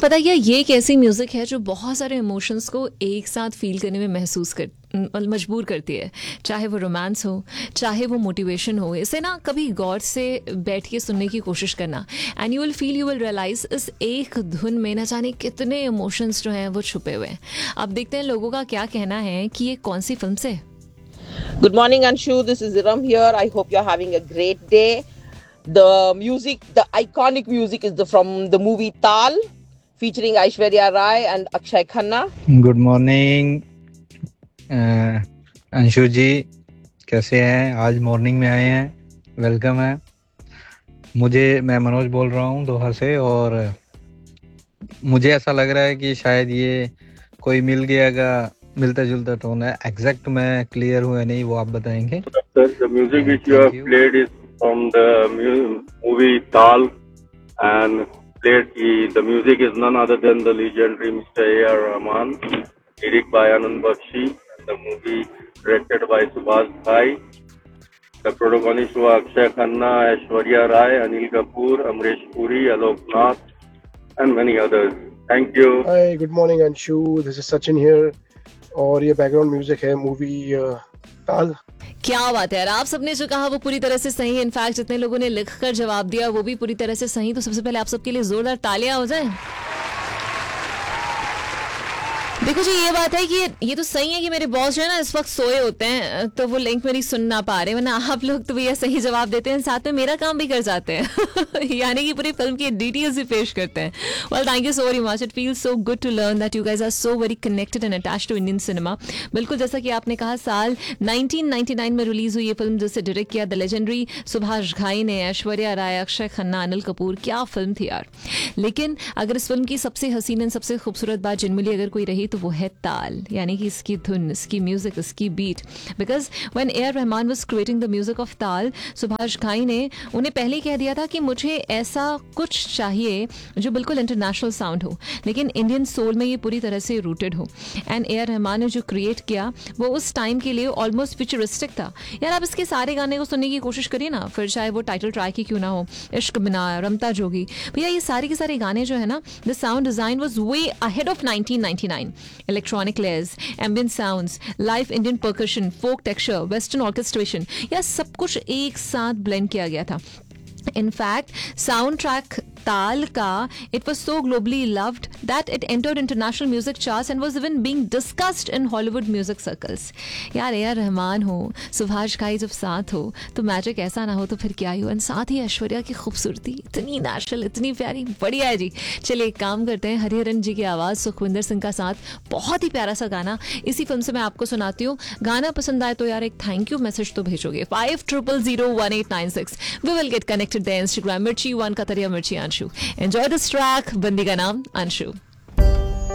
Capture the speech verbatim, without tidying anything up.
पता है क्या, ये एक ऐसी म्यूज़िक है जो बहुत सारे इमोशंस को एक साथ फील करने में महसूस कर मजबूर करती है, चाहे वो रोमांस हो, चाहे वो मोटिवेशन हो। इसे ना कभी गौर से बैठ के सुनने की कोशिश करना, and you will feel, you will realise इस एक धुन में ना जाने कितने इमोशंस जो हैं वो छुपे हुए हैं। अब देखते हैं लोगों का क्या कहना है कि ये कौन सी फिल्म से। Good morning, Anshu. This is Iram here. I hope you're having a great day. The music, the iconic music is the, from the movie Tal, featuring Aishwarya Rai and Akshay Khanna. Good morning Anshu जी, कैसे हैं? आज morning में आए हैं, welcome है। मुझे मैं मनोज बोल रहा हूँ दोहा से, और मुझे ऐसा लग रहा है कि शायद ये कोई मिल गया का मिलता जुलता टोन है। एग्जैक्ट मैं क्लियर हुआ नहीं, वो आप बताएंगे। Sir, the music which you have played is from the mu- movie Tal, and played the music is none other than the legendary Mister A R Rahman, lyric by Anand Bakshi, and the movie directed by Subhash Ghai. The protagonists were Akshay Khanna, Aishwarya Rai, Anil Kapoor, Amresh Puri, Alok Nath, and many others. Thank you. Hi, good morning Anshu. This is Sachin here. और ये background music है movie ताल। क्या बात है यार, आप सबने जो कहा वो पूरी तरह से सही है। इनफैक्ट जितने लोगों ने लिखकर जवाब दिया वो भी पूरी तरह से सही। तो सबसे पहले आप सबके लिए जोरदार तालियां हो जाए। देखो जी, ये बात है कि ये तो सही है कि मेरे बॉस जो है ना इस वक्त सोए होते हैं, तो वो लिंक मेरी सुन ना पा रहे, वरना आप लोग तो भैया सही जवाब देते हैं, साथ में मेरा काम भी कर जाते हैं यानी कि पूरी फिल्म की डिटेल्स भी पेश करते हैं। Well, thank you so very much. It feels so good to learn that you guys are so very connected and attached to Indian cinema. बिल्कुल जैसा कि आपने कहा, साल नाइनटीन नाइंटी नाइन में रिलीज हुई ये फिल्म, जिसे डायरेक्ट किया द लेजेंडरी सुभाष घाई ने, ऐश्वर्या राय, अक्षय खन्ना, अनिल कपूर। क्या फिल्म थी यार। लेकिन अगर इस फिल्म की सबसे हसीन एंड सबसे खूबसूरत बात जिनमिली अगर कोई रही तो वो है ताल, यानी कि इसकी धुन, इसकी म्यूजिक, इसकी beat. Because when A R Rahman was creating the music of ताल, सुभाष घाई ने उन्हें पहले ही कह दिया था कि मुझे ऐसा कुछ चाहिए जो बिल्कुल इंटरनेशनल साउंड हो, लेकिन इंडियन सोल में ये पूरी तरह से रूटेड हो। एंड ए आर रहमान ने जो क्रिएट किया वो उस टाइम के लिए ऑलमोस्ट फ्यूचरिस्टिक था। यार आप इसके सारे गाने को सुनने की कोशिश करिए ना, फिर चाहे वो टाइटल ट्रैक ही क्यों ना हो, इश्क बिना, रमता जोगी, भैया ये सारे के सारे गाने जो है ना, the sound design was way ahead of nineteen ninety nine. Electronic layers, ambient sounds, live Indian percussion, folk texture, western orchestration, यह सब कुछ एक साथ blend किया गया था। In fact, soundtrack ताल का it was so globally loved that it entered international music charts and was even being discussed in Hollywood music circles. यार ए आर रहमान हो, सुभाष घाई जब साथ हो तो मैजिक ऐसा ना हो तो फिर क्या ही हो। और साथ ही ऐश्वर्या की खूबसूरती इतनी नेचुरल, इतनी प्यारी, बढ़िया है जी। चलिए एक काम करते हैं, हरिहरन जी की आवाज़, सुखविंदर सिंह का साथ, बहुत ही प्यारा सा गाना इसी फिल्म से मैं आपको सुनाती हूँ। गाना पसंद आए तो यार एक थैंक यू मैसेज तो भेजोगे, five triple zero one eight nine six. We will get connected there. Instagram मिर्ची वन कतरिया मिर्ची अंशु। एंजॉय दिस ट्रैक, बंदी का नाम अंशु।